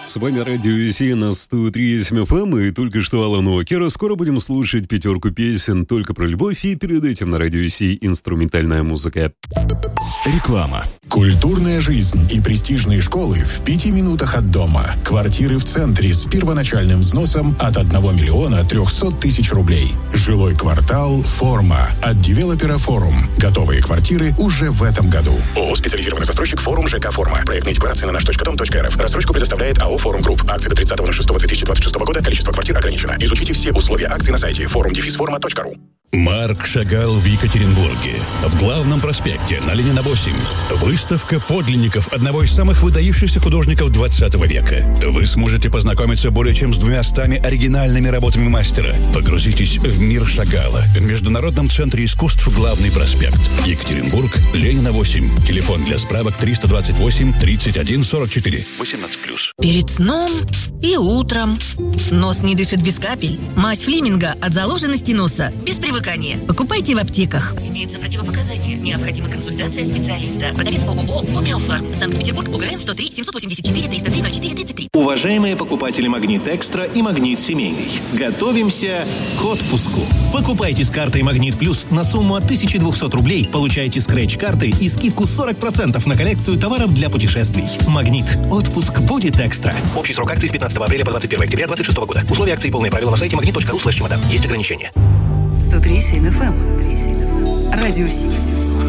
С вами Радио Си на 103.7 FM, и только что Алан Уокера. Скоро будем слушать пятерку песен только про любовь, и перед этим на Радио Си инструментальная музыка. Реклама. Культурная жизнь и престижные школы в 5 минутах от дома. Квартиры в центре с первоначальным взносом от 1 миллиона 300 тысяч рублей. Жилой квартал «Форма» от девелопера «Форум». Готовые квартиры уже в этом году. ООО «Специализированный застройщик Форум ЖК Форма». Проектные декларации на наш.дом.рф. Рассрочку предоставляет АО «Форум Групп». Акции до 30.06.2026 года. Количество квартир ограничено. Изучите все условия акций на сайте forum-forma.ru. Марк Шагал в Екатеринбурге. В главном проспекте на Ленина 8. Выставка подлинников одного из самых выдающихся художников 20 века. Вы сможете познакомиться более чем с 200 оригинальными работами мастера. Погрузитесь в мир Шагала в Международном центре искусств «Главный проспект». Екатеринбург, Ленина 8. Телефон для справок 328 31 44. 18+. Перед сном и утром. Нос не дышит без капель. Мазь Флеминга от заложенности носа. Без привыкания. Покупайте в аптеках. Имеются противопоказания. Необходима консультация специалиста. Продавец ООО «Гомеофарм». Санкт-Петербург, УГРН 103 784 303 04 33. Уважаемые покупатели «Магнит Экстра» и «Магнит Семейный», готовимся к отпуску. Покупайте с картой «Магнит Плюс» на сумму от 1200 рублей. Получайте скретч-карты и скидку 40% на коллекцию товаров для путешествий. «Магнит». Отпуск будет экстра. Общий срок акции с 15 апреля по 21 октября 2026 года. Условия акции и полные правила на сайте magnet.ru/чемодан. Есть ограничения. 103.7 FM. Радио Си.